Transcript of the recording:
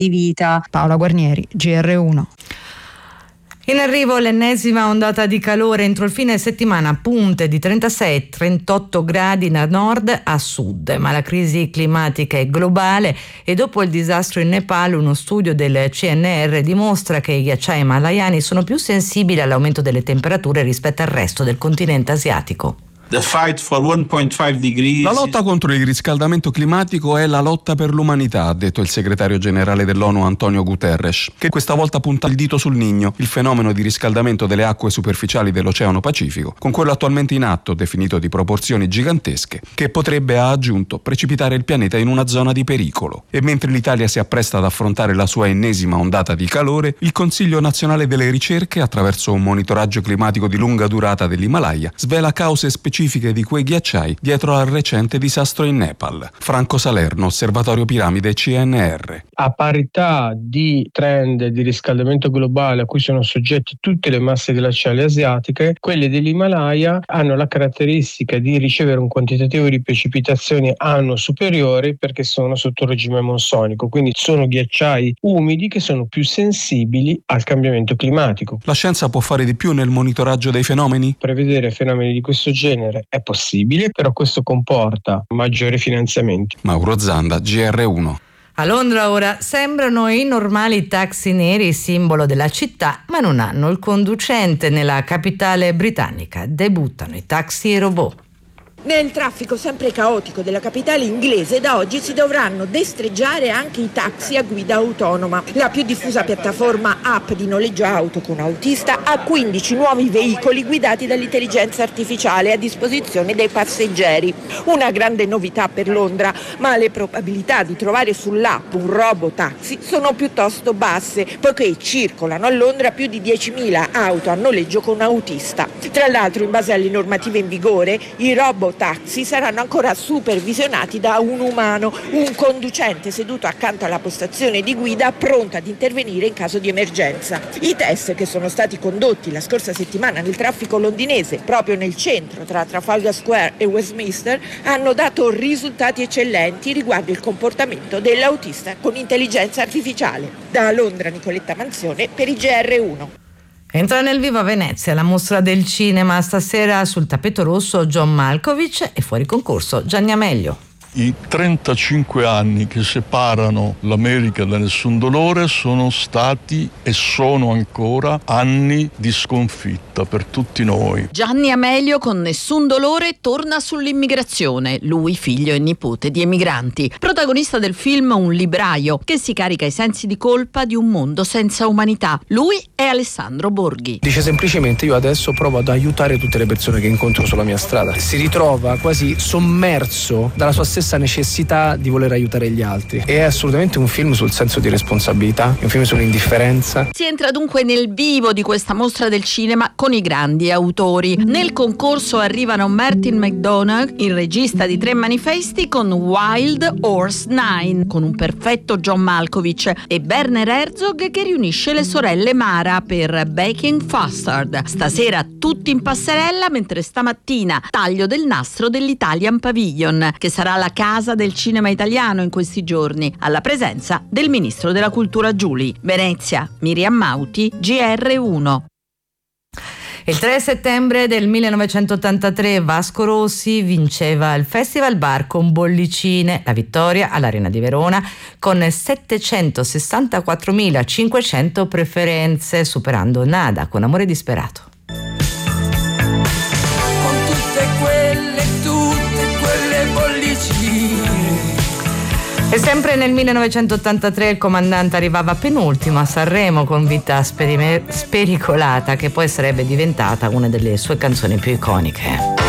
di vita. Paola Guarnieri, GR1. In arrivo l'ennesima ondata di calore entro il fine settimana, punte di 36-38 gradi da nord a sud, ma la crisi climatica è globale e dopo il disastro in Nepal uno studio del CNR dimostra che i ghiacciai himalayani sono più sensibili all'aumento delle temperature rispetto al resto del continente asiatico. La lotta contro il riscaldamento climatico è la lotta per l'umanità, ha detto il segretario generale dell'ONU Antonio Guterres, che questa volta punta il dito sul Niño, il fenomeno di riscaldamento delle acque superficiali dell'Oceano Pacifico, con quello attualmente in atto, definito di proporzioni gigantesche, che potrebbe, ha aggiunto, precipitare il pianeta in una zona di pericolo. E mentre l'Italia si appresta ad affrontare la sua ennesima ondata di calore, il Consiglio Nazionale delle Ricerche, attraverso un monitoraggio climatico di lunga durata dell'Himalaya, svela cause specifiche di quei ghiacciai dietro al recente disastro in Nepal. Franco Salerno, Osservatorio Piramide CNR. A parità di trend di riscaldamento globale a cui sono soggetti tutte le masse glaciali asiatiche, quelle dell'Himalaya hanno la caratteristica di ricevere un quantitativo di precipitazioni annuo superiore perché sono sotto regime monsonico, quindi sono ghiacciai umidi che sono più sensibili al cambiamento climatico. La scienza può fare di più nel monitoraggio dei fenomeni? Prevedere fenomeni di questo genere è possibile, però questo comporta maggiori finanziamenti. Mauro Zanda, GR1. A Londra ora sembrano i normali taxi neri, simbolo della città, ma non hanno il conducente. Nella capitale britannica debuttano i taxi robot. Nel traffico sempre caotico della capitale inglese da oggi si dovranno destreggiare anche i taxi a guida autonoma. La più diffusa piattaforma app di noleggio auto con autista ha 15 nuovi veicoli guidati dall'intelligenza artificiale a disposizione dei passeggeri. Una grande novità per Londra, ma le probabilità di trovare sull'app un robotaxi sono piuttosto basse, poiché circolano a Londra più di 10.000 auto a noleggio con autista. Tra l'altro, in base alle normative in vigore, i robotaxi saranno ancora supervisionati da un umano, un conducente seduto accanto alla postazione di guida pronto ad intervenire in caso di emergenza. I test che sono stati condotti la scorsa settimana nel traffico londinese, proprio nel centro tra Trafalgar Square e Westminster, hanno dato risultati eccellenti riguardo il comportamento dell'autista con intelligenza artificiale. Da Londra, Nicoletta Manzione per il GR1. Entra nel vivo a Venezia la mostra del cinema. Stasera sul tappeto rosso John Malkovich e fuori concorso Gianni Amelio. I 35 anni che separano l'America da Nessun Dolore sono stati e sono ancora anni di sconfitta per tutti noi. Gianni Amelio con Nessun Dolore torna sull'immigrazione, lui figlio e nipote di emigranti. Protagonista del film un libraio che si carica i sensi di colpa di un mondo senza umanità. Lui è Alessandro Borghi. Dice semplicemente: io adesso provo ad aiutare tutte le persone che incontro sulla mia strada. Si ritrova quasi sommerso dalla sua stessa necessità di voler aiutare gli altri. È assolutamente un film sul senso di responsabilità, è un film sull'indifferenza. Si entra dunque nel vivo di questa mostra del cinema con i grandi autori. Nel concorso arrivano Martin McDonagh, il regista di 3 manifesti, con Wild Horse 9, con un perfetto John Malkovich, e Werner Herzog che riunisce le sorelle Mara per Baking Fastard. Stasera tutti in passerella, mentre stamattina taglio del nastro dell'Italian Pavilion, che sarà la casa del cinema italiano in questi giorni, alla presenza del ministro della cultura Giuli. Venezia, Miriam Mauti, GR1. Il 3 settembre del 1983 Vasco Rossi vinceva il Festival Bar con Bollicine, la vittoria all'Arena di Verona con 764.500 preferenze, superando Nada con Amore disperato. Con tutte quelle bollicine. E sempre nel 1983 il comandante arrivava penultimo a Sanremo con Vita spericolata, che poi sarebbe diventata una delle sue canzoni più iconiche.